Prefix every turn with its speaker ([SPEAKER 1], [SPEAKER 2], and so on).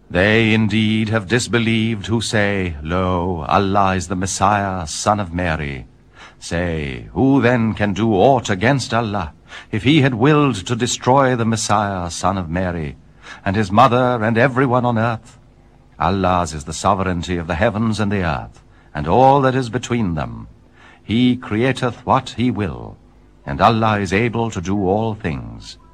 [SPEAKER 1] They indeed have disbelieved who say, Lo, Allah is the Messiah, son of Mary. Say, who then can do aught against Allah, if he had willed to destroy the Messiah, son of Mary, and his mother and everyone on earth? Allah's is the sovereignty of the heavens and the earth, and all that is between them. He createth what he will, and Allah is able to do all things.